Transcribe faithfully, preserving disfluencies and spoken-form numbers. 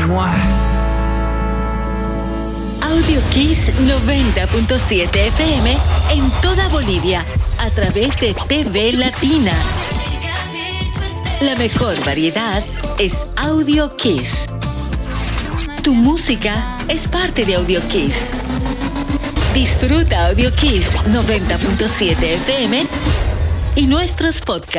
¡Mua! Audio Kiss noventa punto siete F M en toda Bolivia a través de T V Latina. La mejor variedad es Audio Kiss. Tu música es parte de Audio Kiss. Disfruta Audio Kiss noventa punto siete F M y nuestros podcasts.